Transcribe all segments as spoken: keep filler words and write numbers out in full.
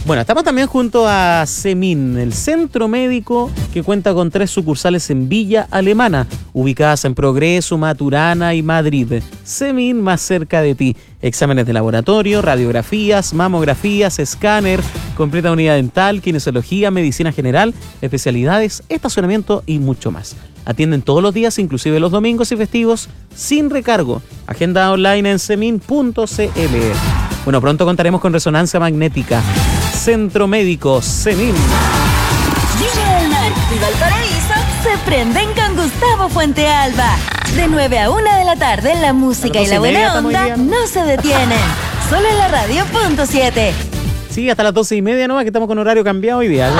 Bueno, estamos también junto a CEMIN, el centro médico que cuenta con tres sucursales en Villa Alemana, ubicadas en Progreso, Maturana y Madrid. CEMIN, más cerca de ti. Exámenes de laboratorio, radiografías, mamografías, escáner, completa unidad dental, kinesiología, medicina general, especialidades, estacionamiento y mucho más. Atienden todos los días, inclusive los domingos y festivos, sin recargo. Agenda online en cemin punto c l. Bueno, pronto contaremos con resonancia magnética. Centro Médico CEMIN. Viña del Mar y Valparaíso se prenden con Gustavo Fuentealba. De nueve a una de la tarde, la música y la buena onda no se detienen. Solo en la radio punto siete. Sí, hasta las doce y media nomás, que estamos con horario cambiado hoy día, ¿no?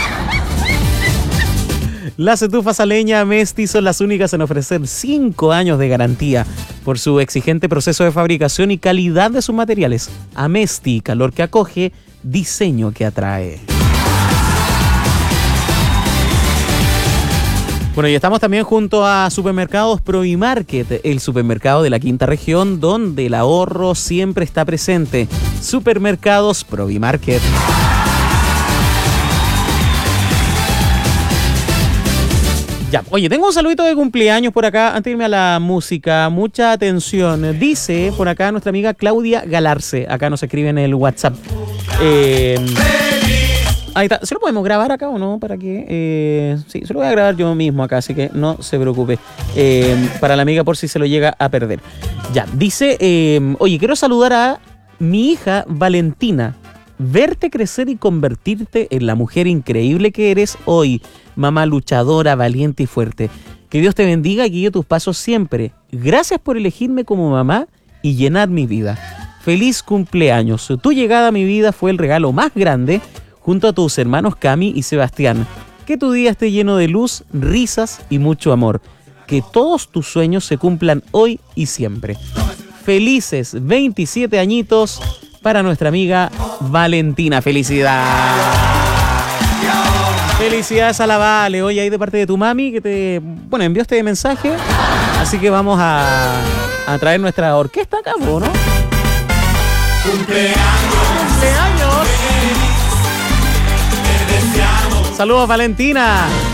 Las estufas a leña Amesti son las únicas en ofrecer cinco años de garantía por su exigente proceso de fabricación y calidad de sus materiales. Amesti, calor que acoge, diseño que atrae. Bueno, y estamos también junto a Supermercados Provimarket, el supermercado de la Quinta Región, donde el ahorro siempre está presente. Supermercados Provimarket. Ya, oye, tengo un saludito de cumpleaños por acá, antes de irme a la música, mucha atención. Dice por acá nuestra amiga Claudia Galarce, acá nos escribe en el WhatsApp. Eh, ahí está, ¿se lo podemos grabar acá o no? Para que, eh, sí, se lo voy a grabar yo mismo acá, así que no se preocupe. Eh, para la amiga por si se lo llega a perder. Ya, dice, eh, oye, quiero saludar a mi hija Valentina. Verte crecer y convertirte en la mujer increíble que eres hoy. Mamá luchadora, valiente y fuerte. Que Dios te bendiga y guíe tus pasos siempre. Gracias por elegirme como mamá y llenar mi vida. Feliz cumpleaños. Tu llegada a mi vida fue el regalo más grande junto a tus hermanos Cami y Sebastián. Que tu día esté lleno de luz, risas y mucho amor. Que todos tus sueños se cumplan hoy y siempre. Felices veintisiete añitos para nuestra amiga Valentina. ¡Felicidades! Felicidades a la Vale, hoy ahí de parte de tu mami que te, bueno, envió este mensaje, así que vamos a, a traer nuestra orquesta acá, ¿no? ¡Cumpleaños! ¡Cumpleaños! Saludos, Valentina.